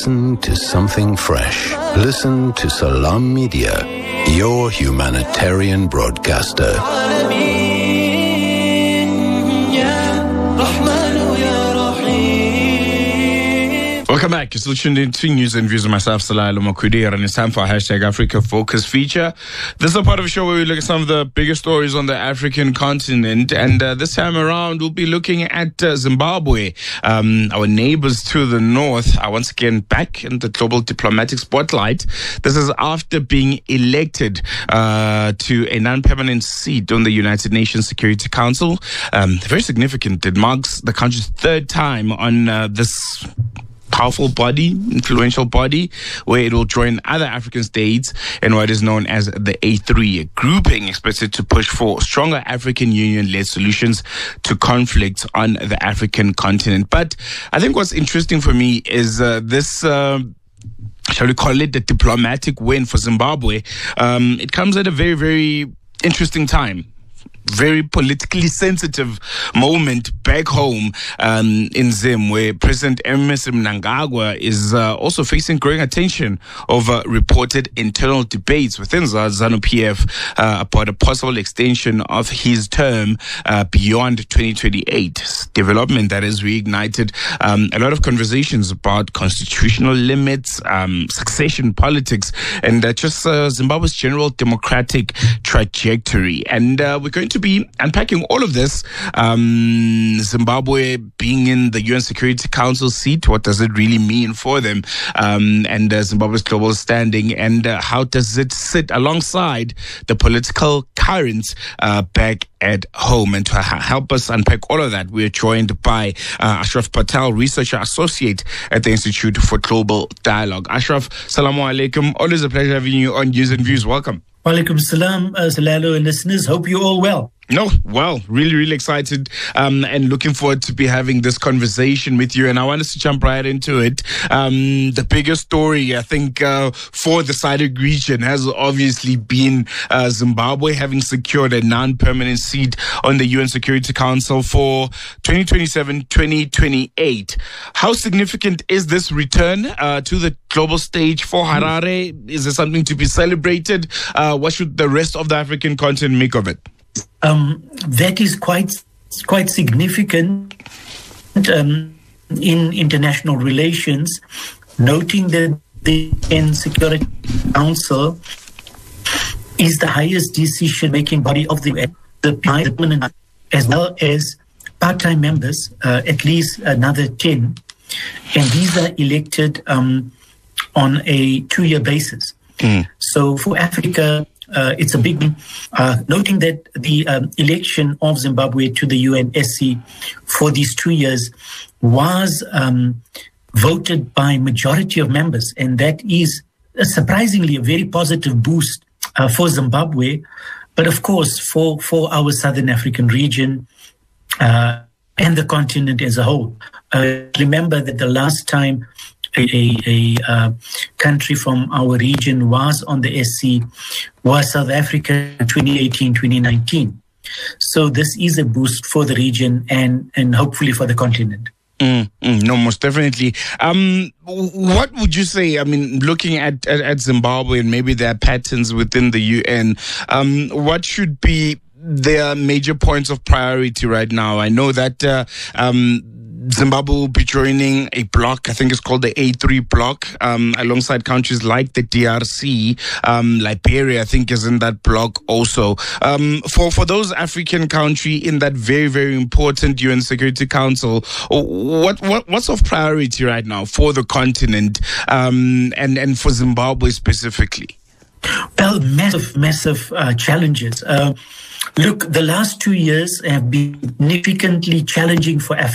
Listen to something fresh. Listen to Salam Media, your humanitarian broadcaster. Welcome back. You're still tuned in to News and Views with myself, Salah Makudir, and it's time for our Africa Focus feature. This is a part of the show where we look at some of the biggest stories on the African continent, and this time around we'll be looking at Zimbabwe, our neighbors to the north, are once again back in the global diplomatic spotlight. This is after being elected to a non-permanent seat on the United Nations Security Council. Very significant. It marks the country's third time on this powerful body, influential body, where it will join other African states in what is known as the A3, a grouping expected to push for stronger African Union-led solutions to conflicts on the African continent. But I think what's interesting for me is this shall we call it the diplomatic win for Zimbabwe. It comes at a very, very interesting time. Very politically sensitive moment back home in Zim, where President Emmerson Mnangagwa is also facing growing attention over reported internal debates within ZANU-PF about a possible extension of his term beyond 2028. Development that has reignited a lot of conversations about constitutional limits, succession politics, and just Zimbabwe's general democratic trajectory. And we're going to be unpacking all of this. Zimbabwe being in the UN Security Council seat, what does it really mean for them? And Zimbabwe's global standing, and how does it sit alongside the political currents back at home? And to help us unpack all of that, we are joined by Ashraf Patel, Researcher Associate at the Institute for Global Dialogue. Ashraf, Salamu Alaikum. Always a pleasure having you on News and Views. Welcome. Walaikum salam, Salalo and listeners. Hope you're all well. No, well, really, really excited and looking forward to be having this conversation with you. And I want us to jump right into it. The biggest story, I think, for the SADC region has obviously been Zimbabwe having secured a non-permanent seat on the UN Security Council for 2027-2028. How significant is this return to the global stage for Harare? Is there something to be celebrated? What should the rest of the African continent make of it? That is quite significant in international relations, noting that the UN Security Council is the highest decision-making body of the UN, the permanent, as well as part-time members, at least another 10, and these are elected on a 2-year basis. So for Africa, it's a big win, noting that the election of Zimbabwe to the UNSC for these 2 years was voted by majority of members, and that is surprisingly a very positive boost for Zimbabwe, but of course for our Southern African region and the continent as a whole. Remember that the last time a country from our region was on the SC was South Africa in 2018-2019. So this is a boost for the region and hopefully for the continent. No, most definitely. What would you say, I mean, looking at Zimbabwe and maybe their patterns within the UN, what should be their major points of priority right now? I know that Zimbabwe will be joining a bloc, I think it's called the A3 bloc, alongside countries like the DRC. Liberia, I think, is in that bloc also. For those African countries in that very, very important UN Security Council, what's of priority right now for the continent and for Zimbabwe specifically? Well, massive challenges. Look, the last 2 years have been significantly challenging for Africa.